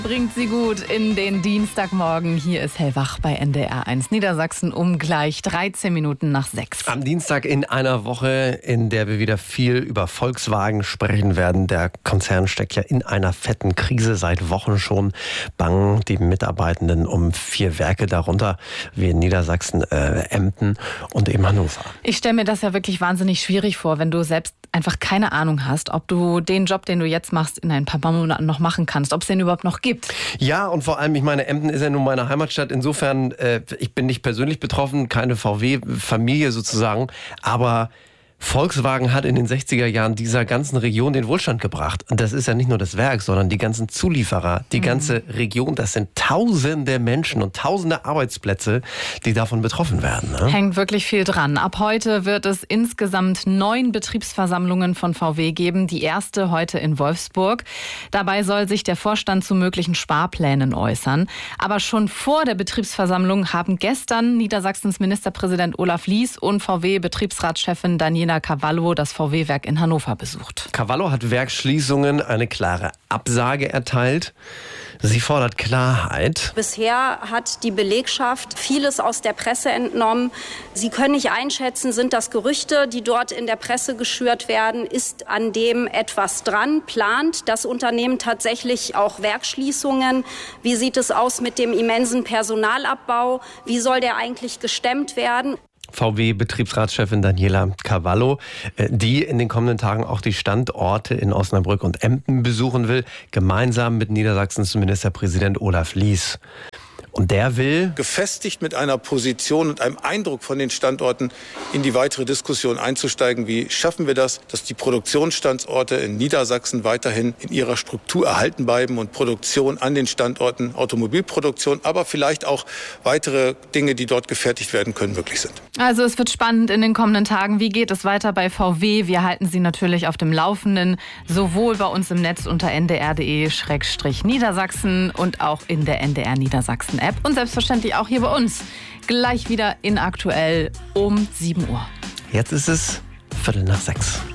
Bringt sie gut in den Dienstagmorgen. Hier ist Hellwach bei NDR1 Niedersachsen um gleich 13 Minuten nach 6. Am Dienstag in einer Woche, in der wir wieder viel über Volkswagen sprechen werden. Der Konzern steckt ja in einer fetten Krise seit Wochen schon. Bangen die Mitarbeitenden um 4 Werke, darunter wie in Niedersachsen, Emden und eben Hannover. Ich stelle mir das ja wirklich wahnsinnig schwierig vor, wenn du selbst einfach keine Ahnung hast, ob du den Job, den du jetzt machst, in ein paar Monaten noch machen kannst, ob es den überhaupt noch gibt. Ja, und vor allem, ich meine, Emden ist ja nun meine Heimatstadt. Insofern, ich bin nicht persönlich betroffen, keine VW-Familie sozusagen, aber Volkswagen hat in den 60er Jahren dieser ganzen Region den Wohlstand gebracht. Und das ist ja nicht nur das Werk, sondern die ganzen Zulieferer, die ganze Region. Das sind tausende Menschen und tausende Arbeitsplätze, die davon betroffen werden. Ne? Hängt wirklich viel dran. Ab heute wird es insgesamt 9 Betriebsversammlungen von VW geben. Die erste heute in Wolfsburg. Dabei soll sich der Vorstand zu möglichen Sparplänen äußern. Aber schon vor der Betriebsversammlung haben gestern Niedersachsens Ministerpräsident Olaf Lies und VW-Betriebsratschefin Daniela Cavallo das VW-Werk in Hannover besucht. Cavallo hat Werksschließungen eine klare Absage erteilt. Sie fordert Klarheit. Bisher hat die Belegschaft vieles aus der Presse entnommen. Sie können nicht einschätzen, sind das Gerüchte, die dort in der Presse geschürt werden? Ist an dem etwas dran? Plant das Unternehmen tatsächlich auch Werksschließungen? Wie sieht es aus mit dem immensen Personalabbau? Wie soll der eigentlich gestemmt werden? VW-Betriebsratschefin Daniela Cavallo, die in den kommenden Tagen auch die Standorte in Osnabrück und Emden besuchen will, gemeinsam mit Niedersachsens Ministerpräsident Olaf Lies. Und der will gefestigt mit einer Position und einem Eindruck von den Standorten in die weitere Diskussion einzusteigen. Wie schaffen wir das, dass die Produktionsstandorte in Niedersachsen weiterhin in ihrer Struktur erhalten bleiben und Produktion an den Standorten, Automobilproduktion, aber vielleicht auch weitere Dinge, die dort gefertigt werden können, möglich sind. Also es wird spannend in den kommenden Tagen. Wie geht es weiter bei VW? Wir halten Sie natürlich auf dem Laufenden, sowohl bei uns im Netz unter ndr.de/Niedersachsen und auch in der NDR Niedersachsen App und selbstverständlich auch hier bei uns. Gleich wieder in Aktuell um 7 Uhr. Jetzt ist es 5:45.